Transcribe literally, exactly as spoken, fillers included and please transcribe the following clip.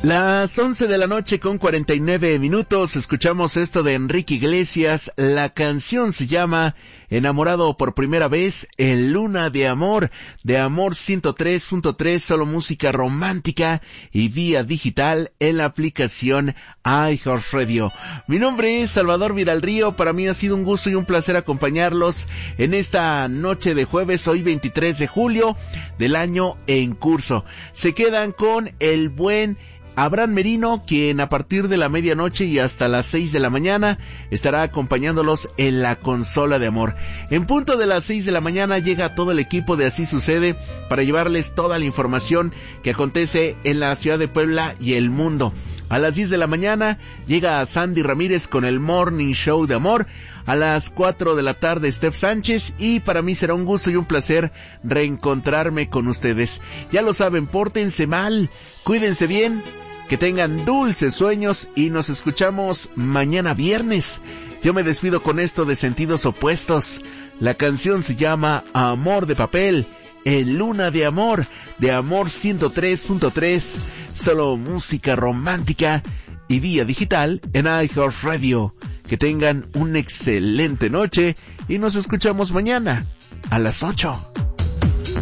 Las once de la noche con cuarenta y nueve minutos, escuchamos esto de Enrique Iglesias. La canción se llama Enamorado por primera vez, en Luna de Amor, de Amor ciento tres punto tres, solo música romántica y vía digital en la aplicación iHeartRadio. Mi nombre es Salvador Viralrío, para mí ha sido un gusto y un placer acompañarlos en esta noche de jueves, hoy veintitrés de julio del año en curso. Se quedan con el buen Abraham Merino, quien a partir de la medianoche y hasta las seis de la mañana estará acompañándolos en la consola de amor. En punto de las seis de la mañana llega todo el equipo de Así Sucede para llevarles toda la información que acontece en la ciudad de Puebla y el mundo. A las diez de la mañana llega Sandy Ramírez con el Morning Show de Amor. A las cuatro de la tarde Steph Sánchez, y para mí será un gusto y un placer reencontrarme con ustedes. Ya lo saben, pórtense mal, cuídense bien, que tengan dulces sueños y nos escuchamos mañana viernes. Yo me despido con esto de Sentidos Opuestos. La canción se llama Amor de Papel, en Luna de Amor, de Amor ciento tres punto tres, solo música romántica y vía digital en iHeartRadio. Que tengan una excelente noche y nos escuchamos mañana a las ocho.